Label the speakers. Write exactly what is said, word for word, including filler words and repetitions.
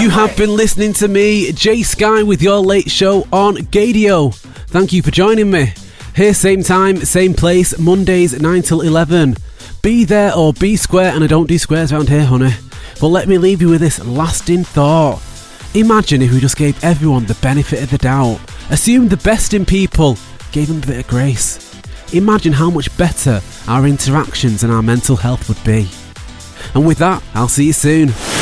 Speaker 1: You have been listening to me, Jay Sky, with your late show on Gadio. Thank you for joining me. Here, same time, same place, Mondays nine till eleven. Be there or be square, and I don't do squares around here, honey. But let me leave you with this lasting thought. Imagine if we just gave everyone the benefit of the doubt, assumed the best in people, gave them a bit of grace. Imagine how much better our interactions and our mental health would be. And with that, I'll see you soon.